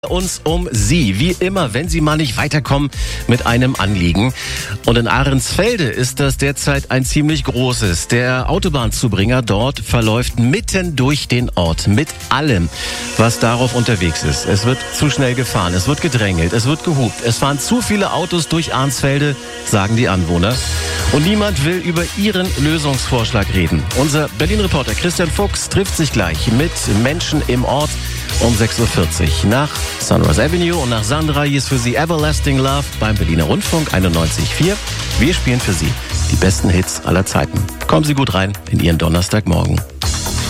Uns um Sie, wie immer, wenn Sie mal nicht weiterkommen mit einem Anliegen. Und in Ahrensfelde ist das derzeit ein ziemlich großes. Der Autobahnzubringer dort verläuft mitten durch den Ort mit allem, was darauf unterwegs ist. Es wird zu schnell gefahren, es wird gedrängelt, es wird gehupt. Es fahren zu viele Autos durch Ahrensfelde, sagen die Anwohner. Und niemand will über ihren Lösungsvorschlag reden. Unser Berlin-Reporter Christian Fuchs trifft sich gleich mit Menschen im Ort um 6.40 Uhr. Nach Sunrise Avenue und nach Sandra hier ist für Sie Everlasting Love beim Berliner Rundfunk 91.4. Wir spielen für Sie die besten Hits aller Zeiten. Kommen Sie gut rein in Ihren Donnerstagmorgen.